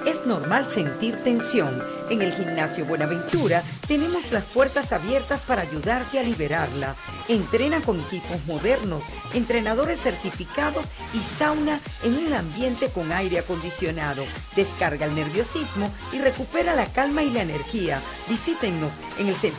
Es normal sentir tensión. En el Gimnasio Buenaventura tenemos las puertas abiertas para ayudarte a liberarla. Entrena con equipos modernos, entrenadores certificados y sauna en un ambiente con aire acondicionado. Descarga el nerviosismo y recupera la calma y la energía. Visítenos en el centro